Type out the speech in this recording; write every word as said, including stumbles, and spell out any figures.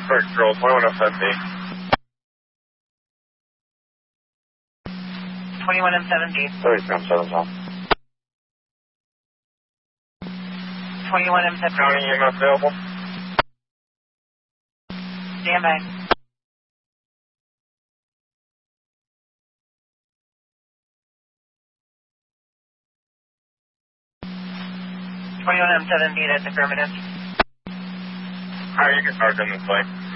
First control, twenty-one M seven D. twenty-one M seven D. thirty-three M seven Tom. twenty-one M seven D. County E M S available. Stand by. twenty-one M seven D, that's affirmative. Alright, you can start in this way.